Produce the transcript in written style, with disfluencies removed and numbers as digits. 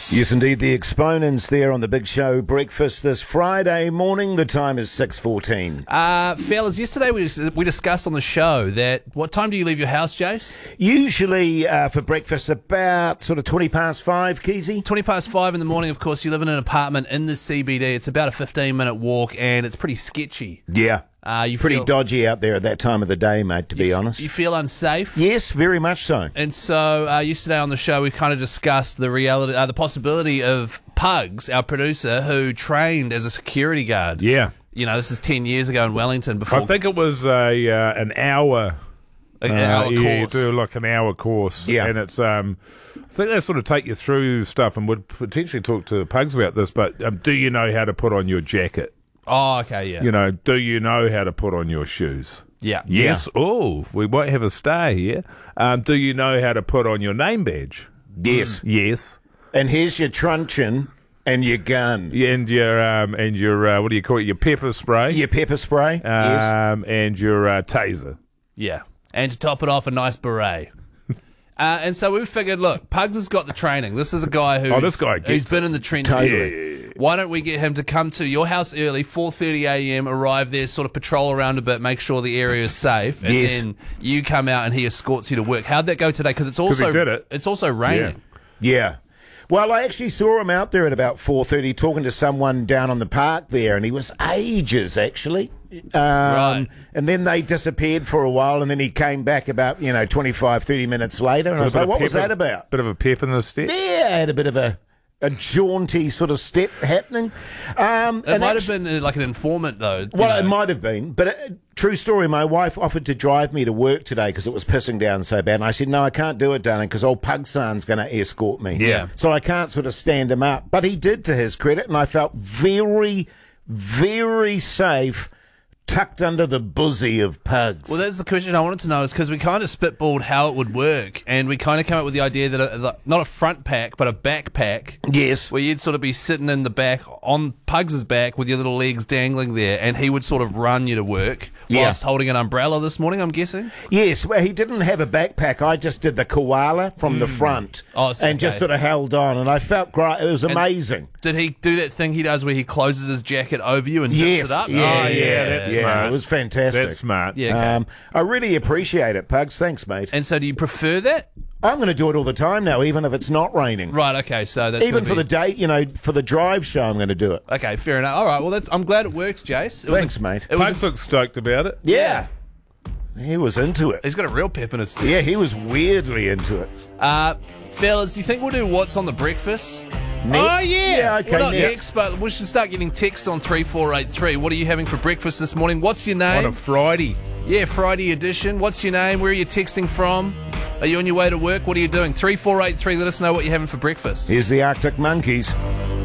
Yes, indeed. The exponents there on the Big Show breakfast this Friday morning. The time is 6:14. Fellas, yesterday we discussed on the show that what time do you leave your house, Jace? Usually for breakfast about sort of 20 past 5, Keezy. 20 past 5 in the morning. Of course, you live in an apartment in the CBD. It's about a 15-minute walk and it's pretty sketchy. Yeah. You Pretty feel, dodgy out there at that time of the day, mate, to be honest. You feel unsafe? Yes, very much so. And so yesterday on the show, we kind of discussed the reality, the possibility of Pugs, our producer, who trained as a security guard. Yeah. You know, this is 10 years ago in Wellington. Before I think it was an hour. an hour course. Yeah, you do like an hour course. Yeah. And it's, I think they sort of take you through stuff, and would potentially talk to Pugs about this, but do you know how to put on your jacket? Oh, okay, yeah. You know, do you know how to put on your shoes? Yeah. Yes. Oh, we might have a stay here. Do you know how to put on your name badge? Yes. Yes. And here's your truncheon and your gun. Yeah, and your what do you call it? Your pepper spray. Your pepper spray. Yes. And your taser. Yeah. And to top it off, a nice beret. And so we figured, look, Pugs has got the training. This is a guy who's been in the trenches. Totally. Why don't we get him to come to your house early, 4:30 a.m., arrive there, sort of patrol around a bit, make sure the area is safe, and then you come out and he escorts you to work. How'd that go today? Because it's also it's also raining. Yeah. Well, I actually saw him out there at about 4:30 talking to someone down on the park there, and he was ages, actually. Right. And then they disappeared for a while, and then he came back about, 25, 30 minutes later, and I was like, what was that about? Bit of a pep in the step? Yeah, I had a bit of a jaunty sort of step happening. It might have been like an informant, though. Well, it might have been, but true story, my wife offered to drive me to work today because it was pissing down so bad, and I said, no, I can't do it, darling, because old Pugsan's going to escort me. Yeah. So I can't sort of stand him up. But he did, to his credit, and I felt very, very safe tucked under the bosom of Pugs. Well, that's the question I wanted to know, is because we kind of spitballed how it would work, and we kind of came up with the idea that not a front pack, but a backpack. Yes. Where you'd sort of be sitting in the back, on Pugs' back, with your little legs dangling there, and he would sort of run you to work whilst holding an umbrella this morning, I'm guessing? Yes, well, he didn't have a backpack. I just did the koala from the front and just sort of held on, and I felt great. It was amazing. Did he do that thing he does where he closes his jacket over you and zips it up? That's smart. It was fantastic. That's smart. Yeah, okay. I really appreciate it, Pugs. Thanks, mate. And so do you prefer that? I'm going to do it all the time now, even if it's not raining. Right, okay, so that's even for the day, for the drive show, I'm going to do it. Okay, fair enough. All right, well, I'm glad it works, Jace. Thanks, mate. Pugs looks stoked about it. Yeah. He was into it. He's got a real pep in his step. Yeah, he was weirdly into it. Fellas, do you think we'll do What's on the Breakfast? Next? Oh, yeah. Okay, well, not next, but we should start getting texts on 3483. What are you having for breakfast this morning? What's your name? On a Friday. Yeah, Friday edition. What's your name? Where are you texting from? Are you on your way to work? What are you doing? 3483, let us know what you're having for breakfast. Here's the Arctic Monkeys.